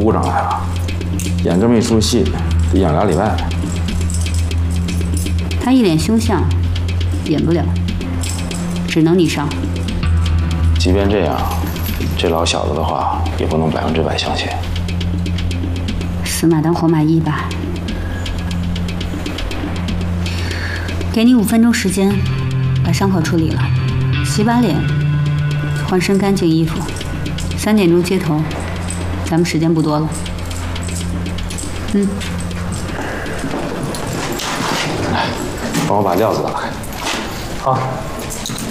顾上来了。演这么一出戏，得演2礼拜。 他一脸凶相，演不了，只能你上。 即便这样，这老小子的话也不能100%相信。 死马当活马医吧。给你5分钟时间，把伤口处理了，洗把脸，换身干净衣服。3点钟接头，咱们时间不多了。 来，帮我把料子打开。 好。